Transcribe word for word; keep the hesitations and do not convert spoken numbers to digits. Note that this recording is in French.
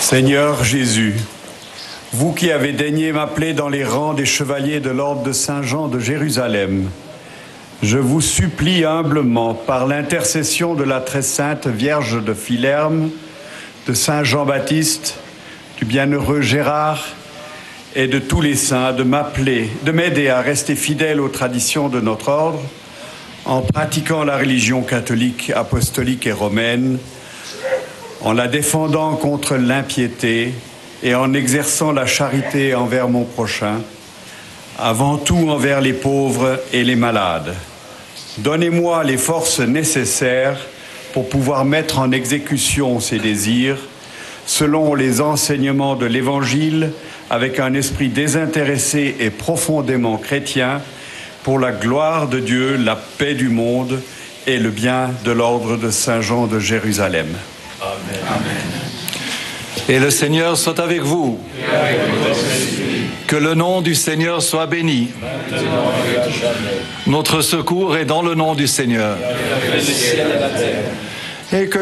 Seigneur Jésus, vous qui avez daigné m'appeler dans les rangs des chevaliers de l'ordre de Saint-Jean de Jérusalem, je vous supplie humblement, par l'intercession de la très sainte Vierge de Philerme, de Saint Jean-Baptiste, du bienheureux Gérard et de tous les saints, de m'appeler, de m'aider à rester fidèle aux traditions de notre ordre, en pratiquant la religion catholique, apostolique et romaine, en la défendant contre l'impiété et en exerçant la charité envers mon prochain, avant tout envers les pauvres et les malades. Donnez-moi les forces nécessaires pour pouvoir mettre en exécution ces désirs, selon les enseignements de l'Évangile, avec un esprit désintéressé et profondément chrétien, pour la gloire de Dieu, la paix du monde et le bien de l'ordre de Saint-Jean de Jérusalem. Amen. Amen. Et le Seigneur soit avec vous. Et avec votre esprit. Que le nom du Seigneur soit béni. Maintenant et à jamais. Notre secours est dans le nom du Seigneur. Et que